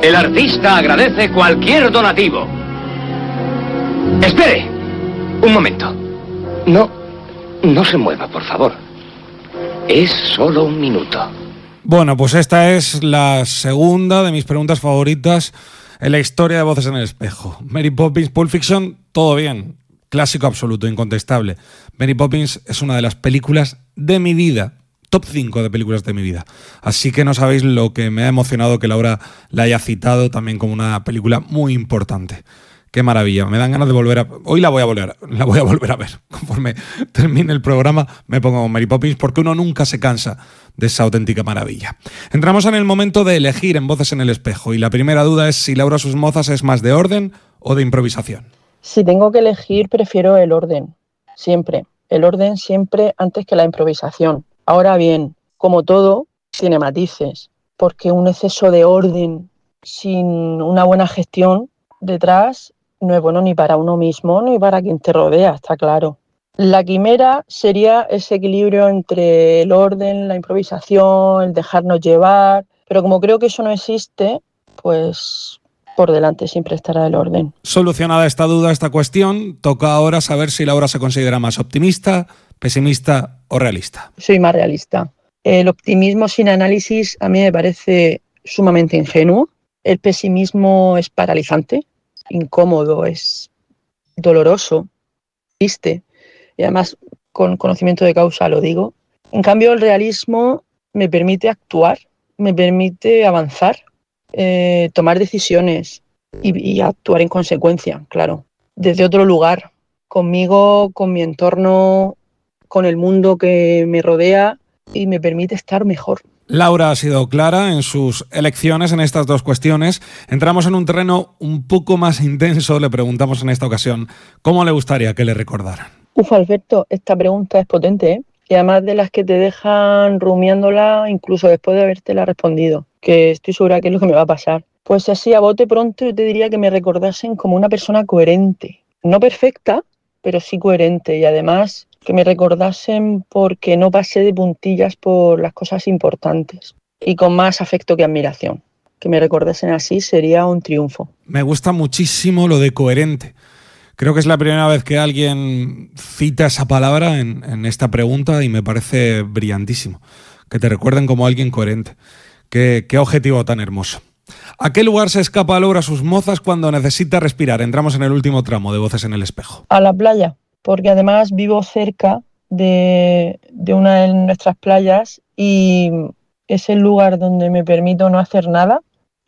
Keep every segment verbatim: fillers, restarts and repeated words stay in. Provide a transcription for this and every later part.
El artista agradece cualquier donativo. Espere, un momento. No, no se mueva, por favor. Es solo un minuto. Bueno, pues esta es la segunda de mis preguntas favoritas en la historia de Voces en el Espejo. Mary Poppins, Pulp Fiction, todo bien. Clásico absoluto, incontestable. Mary Poppins es una de las películas de mi vida. Top cinco de películas de mi vida. Así que no sabéis lo que me ha emocionado que Laura la haya citado también como una película muy importante. Qué maravilla, me dan ganas de volver a... Hoy la voy a volver, la voy a, volver a ver. Conforme termine el programa me pongo con Mary Poppins porque uno nunca se cansa de esa auténtica maravilla. Entramos en el momento de elegir en Voces en el Espejo y la primera duda es si Laura Sus Mozas es más de orden o de improvisación. Si tengo que elegir, prefiero el orden, siempre. El orden siempre antes que la improvisación. Ahora bien, como todo, tiene matices, porque un exceso de orden sin una buena gestión detrás no es bueno ni para uno mismo ni para quien te rodea, está claro. La quimera sería ese equilibrio entre el orden, la improvisación, el dejarnos llevar, pero como creo que eso no existe, pues por delante siempre estará el orden. Solucionada esta duda, esta cuestión, toca ahora saber si Laura se considera más optimista, pesimista o realista. Soy más realista. El optimismo sin análisis a mí me parece sumamente ingenuo. El pesimismo es paralizante, incómodo, es doloroso, triste y además con conocimiento de causa lo digo. En cambio, el realismo me permite actuar, me permite avanzar, eh, tomar decisiones y, y actuar en consecuencia, claro, desde otro lugar, conmigo, con mi entorno, con el mundo que me rodea y me permite estar mejor. Laura ha sido clara en sus elecciones en estas dos cuestiones. Entramos en un terreno un poco más intenso. Le preguntamos en esta ocasión cómo le gustaría que le recordaran. Uf, Alberto, esta pregunta es potente, ¿eh? Y además de las que te dejan rumiándola incluso después de habértela respondido, que estoy segura que es lo que me va a pasar. Pues así, a bote pronto, yo te diría que me recordasen como una persona coherente. No perfecta, pero sí coherente. Y además que me recordasen porque no pasé de puntillas por las cosas importantes y con más afecto que admiración. Que me recordasen así sería un triunfo. Me gusta muchísimo lo de coherente. Creo que es la primera vez que alguien cita esa palabra en, en esta pregunta y me parece brillantísimo. Que te recuerden como alguien coherente. Qué, qué objetivo tan hermoso. ¿A qué lugar se escapa Laura Sus Mozas cuando necesita respirar? Entramos en el último tramo de Voces en el Espejo. A la playa, porque además vivo cerca de, de una de nuestras playas y es el lugar donde me permito no hacer nada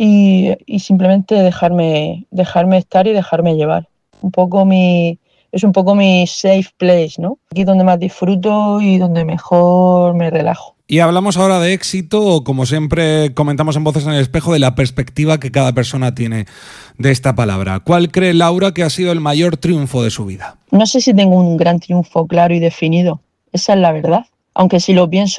y, y simplemente dejarme, dejarme estar y dejarme llevar. Un poco mi, es un poco mi safe place, ¿no? Aquí es donde más disfruto y donde mejor me relajo. Y hablamos ahora de éxito, o como siempre comentamos en Voces en el Espejo, de la perspectiva que cada persona tiene de esta palabra. ¿Cuál cree Laura que ha sido el mayor triunfo de su vida? No sé si tengo un gran triunfo claro y definido. Esa es la verdad. Aunque si lo pienso